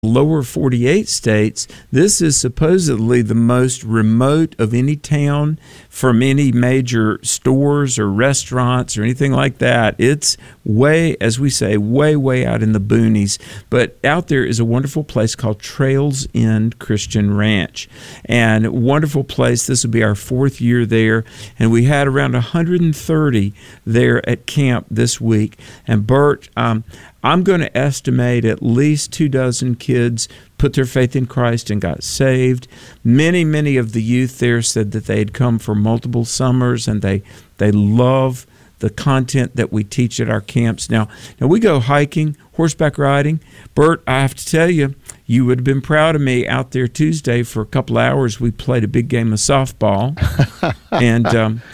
lower 48 states, this is supposedly the most remote of any town from any major stores or restaurants or anything like that. It's way, as we say, way out in the boonies. But out there is a wonderful place called Trails End Christian Ranch. And a wonderful place. This will be our 4th year there. And we had around 130 there at camp this week. And Bert, I'm going to estimate at least 24 kids put their faith in Christ and got saved. Many of the youth there said that they had come for multiple summers, and they love the content that we teach at our camps. Now we go hiking, horseback riding. Bert, I have to tell you, you would have been proud of me out there Tuesday for a couple of hours. We played a big game of softball. And,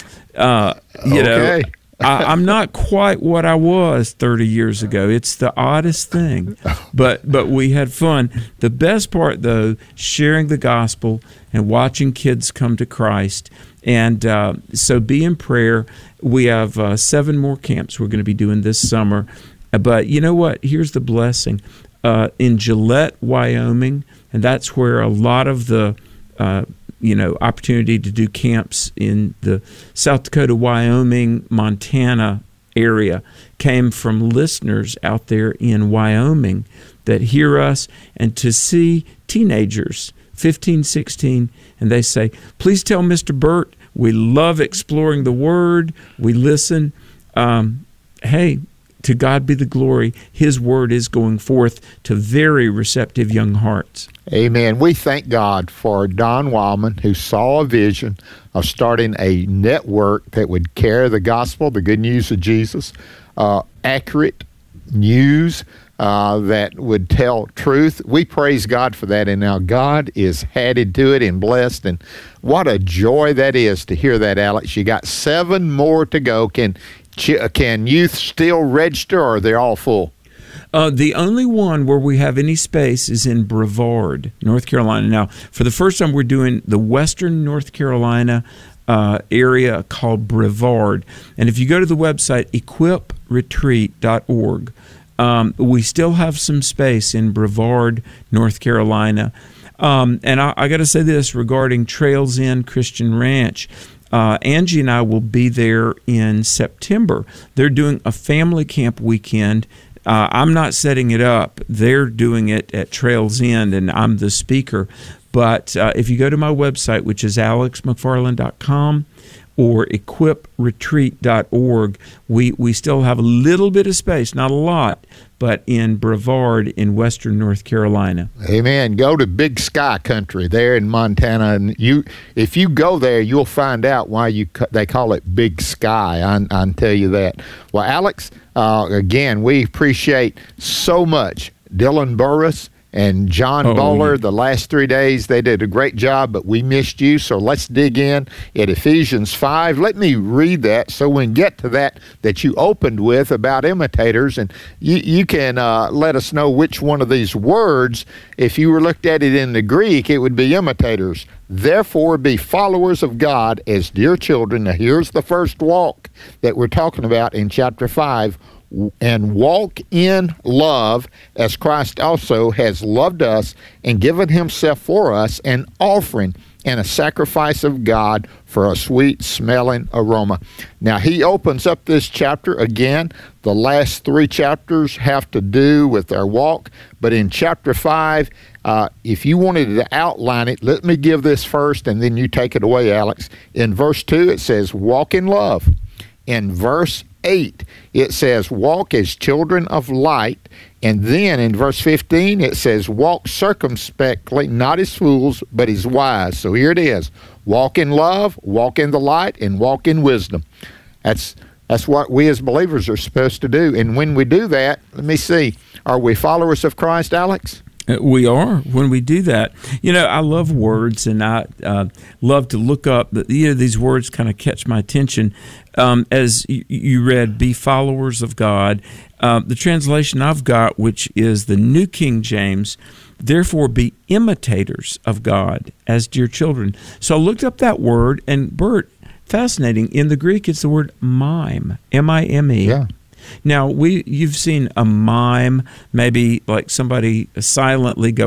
you know, I'm not quite what I was 30 years ago. It's the oddest thing, but we had fun. The best part, though, sharing the gospel and watching kids come to Christ. And so be in prayer. We have 7 more camps we're going to be doing this summer. But you know what? Here's the blessing. In Gillette, Wyoming, and that's where a lot of the opportunity to do camps in the South Dakota, Wyoming, Montana area came from listeners out there in Wyoming that hear us, and to see teenagers, 15, 16, and they say, please tell Mr. Burt, we love exploring the Word, we listen. Hey, to God be the glory. His Word is going forth to very receptive young hearts. Amen. We thank God for Don Wildman, who saw a vision of starting a network that would carry the gospel, the good news of Jesus, accurate news that would tell truth. We praise God for that, and now God is added to it and blessed, and what a joy that is to hear that, Alex. You got 7 more to go. Can youth still register, or are they all full? The only one where we have any space is in Brevard, North Carolina. Now, for the first time, we're doing the western North Carolina area called Brevard. And if you go to the website, equipretreat.org, we still have some space in Brevard, North Carolina. And I got to say this regarding Trails End Christian Ranch. Angie and I will be there in September. They're doing a family camp weekend. I'm not setting it up. They're doing it at Trails End, and I'm the speaker. But if you go to my website, which is alexmcfarland.com or equipretreat.org, we still have a little bit of space, not a lot, but in Brevard in western North Carolina. Amen. Go to Big Sky Country there in Montana, and if you go there, you'll find out why they call it Big Sky. I can tell you that. Well, Alex, again, we appreciate so much Dylan Burris and John Bowler. Yeah. The last 3 days, they did a great job, but we missed you, so let's dig in at Ephesians 5. Let me read that so we can get to that you opened with about imitators, and you can let us know which one of these words, if you were looked at it in the Greek, it would be imitators. Therefore, be followers of God as dear children. Now, here's the first walk that we're talking about in chapter 5. And walk in love as Christ also has loved us and given himself for us, an offering and a sacrifice of God for a sweet-smelling aroma. Now, he opens up this chapter again. The last 3 chapters have to do with our walk, but in chapter 5, if you wanted to outline it, let me give this first, and then you take it away, Alex. In verse 2, it says, walk in love. In verse 8, it says, walk as children of light. And then in verse 15, it says, walk circumspectly, not as fools, but as wise. So here it is. Walk in love, walk in the light, and walk in wisdom. That's what we as believers are supposed to do. And when we do that, let me see, are we followers of Christ, Alex? We are when we do that. You know, I love words, and I love to look up. These words kind of catch my attention. As you read, be followers of God. The translation I've got, which is the New King James, therefore be imitators of God as dear children. So I looked up that word, and Bert, fascinating. In the Greek, it's the word mime, M-I-M-E. Yeah. Now, you've seen a mime, maybe like somebody silently go